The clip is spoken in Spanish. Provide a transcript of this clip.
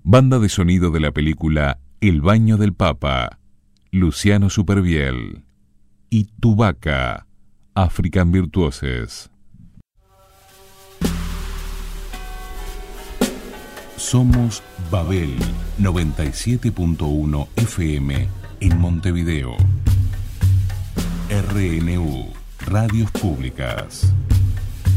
Banda de sonido de la película El baño del Papa, Luciano Superviel. Y Tubaca, African Virtuoses. Somos Babel 97.1 FM en Montevideo. RNU, Radios Públicas.